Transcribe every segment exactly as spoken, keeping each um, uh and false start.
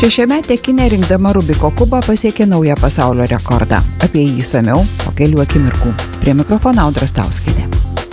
Šešiametė kinė rinkdama Rubiko kubą pasiekė naują pasaulio rekordą. Apie jį išsamiau po kelių akimirkų. Prie mikrofono Audra Stauskienė.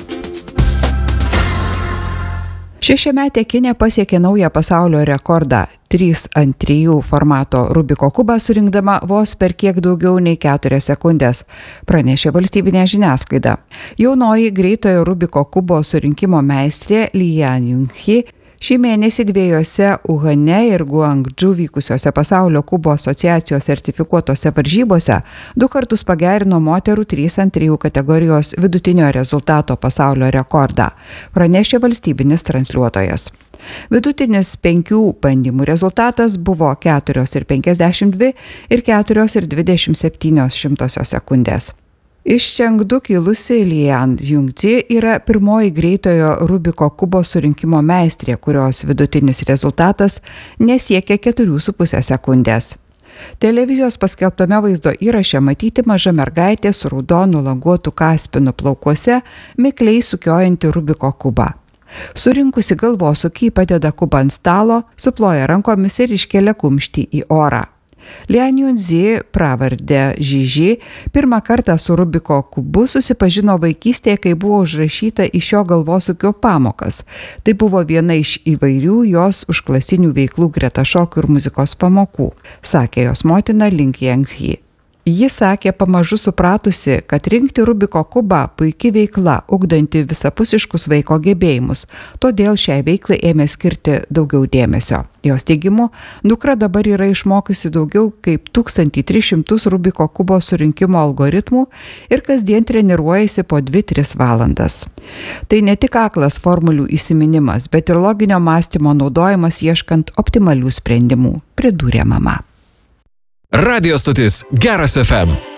Šešiametė kinė pasiekė naują pasaulio rekordą. trys ant trijų formato Rubiko kubą surinkdama vos per kiek daugiau nei keturias sekundės, pranešė valstybinė žiniasklaida. Jaunoji greitojo Rubiko kubo surinkimo meistrė Lian Junhi šį mėnesį dviejose Uhane ir Guangdžu vykusiose pasaulio kubo asociacijos sertifikuotose varžybose du kartus pagerino moterų trys ant trijų kategorijos vidutinio rezultato pasaulio rekordą, pranešė valstybinis transliuotojas. Vidutinis penkių bandymų rezultatas buvo keturi ir penkiasdešimt dvi ir keturi ir dvidešimt septynios šimtosios sekundės. Iš Čengdu kilusi Lian Junhi yra pirmoji greitojo Rubiko kubo surinkimo meistrė, kurios vidutinis rezultatas nesiekia keturių su puse sekundės. Televizijos paskelbtame vaizdo įraše matyti maža mergaitė su raudonu languotu kaspinu plaukuose mikliai sukiojanti Rubiko kubą. Surinkusi galvosūkį padeda kubą ant stalo, suploja rankomis ir iškelia kumštį į orą. Lian Junhi, pravardė Žiži, pirmą kartą su Rubiko kubu susipažino vaikystėje, kai buvo užrašyta į šio galvosūkio pamokas. Tai buvo viena iš įvairių jos užklasinių veiklų greta šokių ir muzikos pamokų, sakė jos motina Ling Yanxi. Ji sakė pamažu supratusi, kad rinkti Rubiko kubą puikia veikla, ugdanti visapusiškus vaiko gebėjimus, todėl šiai veiklai ėmė skirti daugiau dėmesio. Jos teigimu, dukra dabar yra išmokusi daugiau kaip tūkstantį tris šimtus Rubiko kubo surinkimo algoritmų ir kasdien treniruojasi po dvi tris valandas. Tai ne tik aklas formulių įsiminimas, bet ir loginio mąstymo naudojimas ieškant optimalių sprendimų, pridūrė mama. Radio stotis Geras F M.